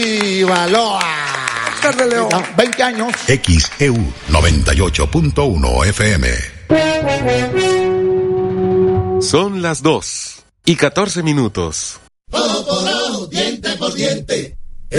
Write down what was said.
Baloa. Oscar de León. 20 años. XEU 98.1 FM. Son las 2:14. Ojo por ojo, diente por diente.